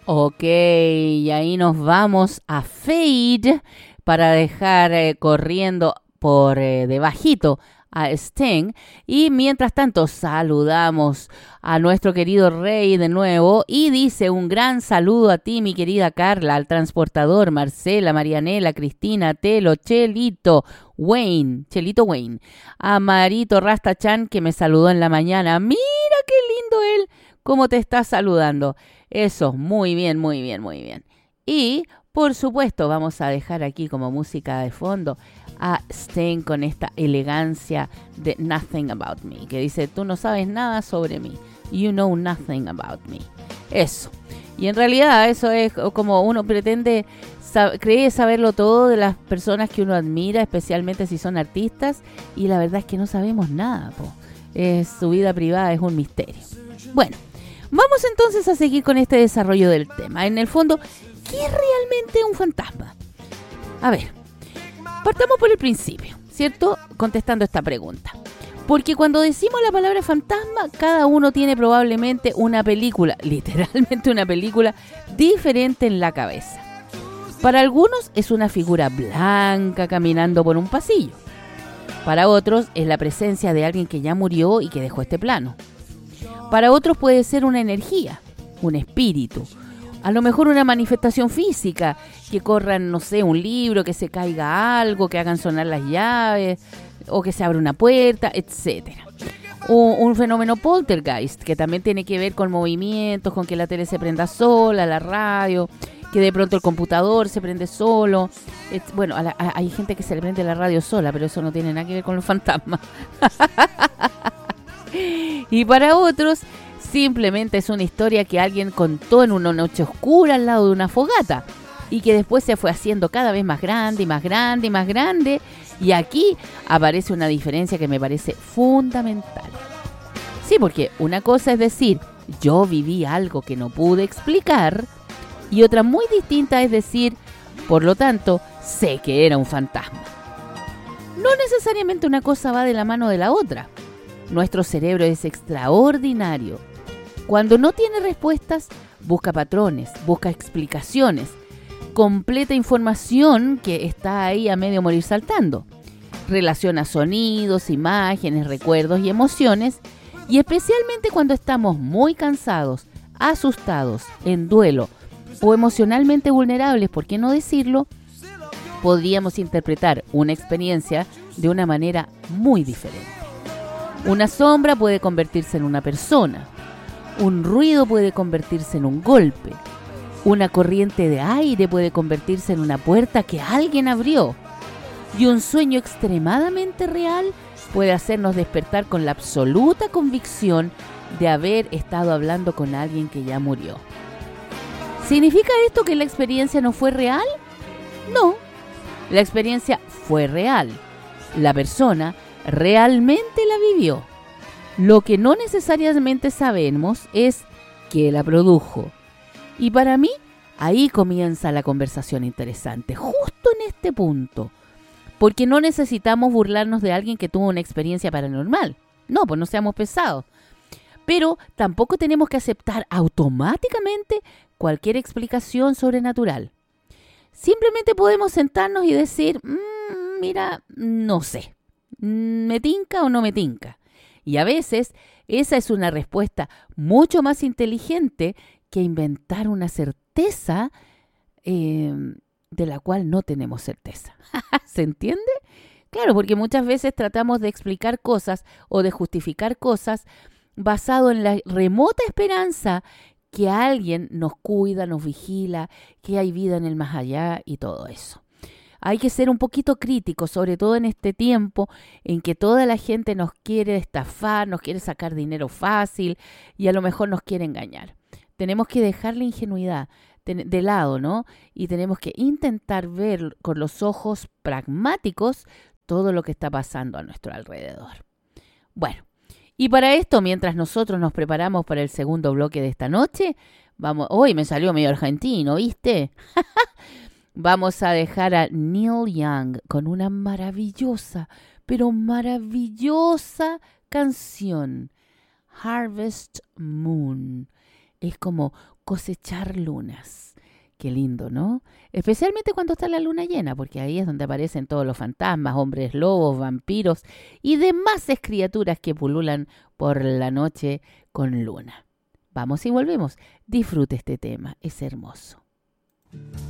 Ok, y ahí nos vamos a Fade para dejar corriendo por debajito a Sting. Y mientras tanto saludamos a nuestro querido Rey de nuevo y dice un gran saludo a ti, mi querida Carla, al transportador, Marcela, Marianela, Cristina, Telo, Chelito Wayne, a Marito Rastachan que me saludó en la mañana. Mira qué lindo él, cómo te está saludando. Eso, muy bien, muy bien, muy bien. Y, por supuesto, vamos a dejar aquí como música de fondo a Sting con esta elegancia de Nothing About Me, que dice, tú no sabes nada sobre mí. You know nothing about me. Eso. Y en realidad eso es como uno pretende, cree saberlo todo de las personas que uno admira, especialmente si son artistas, y la verdad es que no sabemos nada, po. Su vida privada es un misterio. Bueno. Vamos entonces a seguir con este desarrollo del tema. En el fondo, ¿qué es realmente un fantasma? A ver, partamos por el principio, ¿cierto? Contestando esta pregunta. Porque cuando decimos la palabra fantasma, cada uno tiene probablemente una película, literalmente una película, diferente en la cabeza. Para algunos es una figura blanca caminando por un pasillo. Para otros es la presencia de alguien que ya murió y que dejó este plano. Para otros puede ser una energía, un espíritu, a lo mejor una manifestación física, que corran, no sé, un libro, que se caiga algo, que hagan sonar las llaves, o que se abra una puerta, etc. Un fenómeno poltergeist, que también tiene que ver con movimientos, con que la tele se prenda sola, la radio, que de pronto el computador se prende solo. Bueno, hay gente que se le prende la radio sola, pero eso no tiene nada que ver con los fantasmas. Y para otros, simplemente es una historia que alguien contó en una noche oscura al lado de una fogata y que después se fue haciendo cada vez más grande y más grande y más grande. Y aquí aparece una diferencia que me parece fundamental. Sí, porque una cosa es decir, yo viví algo que no pude explicar, y otra muy distinta es decir, por lo tanto, sé que era un fantasma. No necesariamente una cosa va de la mano de la otra. Nuestro cerebro es extraordinario. Cuando no tiene respuestas, busca patrones, busca explicaciones, completa información que está ahí a medio morir saltando. Relaciona sonidos, imágenes, recuerdos y emociones, y especialmente cuando estamos muy cansados, asustados, en duelo o emocionalmente vulnerables, ¿por qué no decirlo? Podríamos interpretar una experiencia de una manera muy diferente. Una sombra puede convertirse en una persona. Un ruido puede convertirse en un golpe. Una corriente de aire puede convertirse en una puerta que alguien abrió. Y un sueño extremadamente real puede hacernos despertar con la absoluta convicción de haber estado hablando con alguien que ya murió. ¿Significa esto que la experiencia no fue real? No, la experiencia fue real. La persona realmente la vivió. Lo que no necesariamente sabemos es qué la produjo. Y para mí, ahí comienza la conversación interesante, justo en este punto. Porque no necesitamos burlarnos de alguien que tuvo una experiencia paranormal. No, pues no seamos pesados. Pero tampoco tenemos que aceptar automáticamente cualquier explicación sobrenatural. Simplemente podemos sentarnos y decir, mira, no sé. ¿Me tinca o no me tinca? Y a veces esa es una respuesta mucho más inteligente que inventar una certeza de la cual no tenemos certeza. ¿Se entiende? Claro, porque muchas veces tratamos de explicar cosas o de justificar cosas basado en la remota esperanza que alguien nos cuida, nos vigila, que hay vida en el más allá y todo eso. Hay que ser un poquito críticos, sobre todo en este tiempo en que toda la gente nos quiere estafar, nos quiere sacar dinero fácil y a lo mejor nos quiere engañar. Tenemos que dejar la ingenuidad de lado, ¿no? Y tenemos que intentar ver con los ojos pragmáticos todo lo que está pasando a nuestro alrededor. Bueno, y para esto, mientras nosotros nos preparamos para el segundo bloque de esta noche, vamos, hoy me salió medio argentino, ¿viste? Vamos a dejar a Neil Young con una maravillosa, pero maravillosa canción, Harvest Moon, es como cosechar lunas. Qué lindo, ¿no? Especialmente cuando está la luna llena, porque ahí es donde aparecen todos los fantasmas, hombres lobos, vampiros y demás criaturas que pululan por la noche con luna. Vamos y volvemos. Disfrute este tema, es hermoso.